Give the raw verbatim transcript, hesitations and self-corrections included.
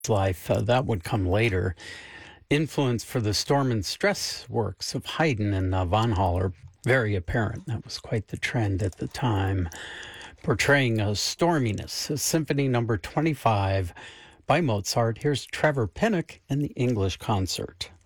life. Uh, that would come later. Influence for the storm and stress works of Haydn and uh, von Haller, very apparent. That was quite the trend at the time, portraying a storminess. A Symphony Number twenty-five by Mozart. Here's Trevor Pinnock in the English concert.